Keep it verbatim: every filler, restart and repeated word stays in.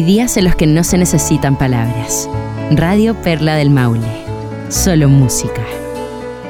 días en los que no se necesitan palabras. Radio Perla del Maule. Solo música.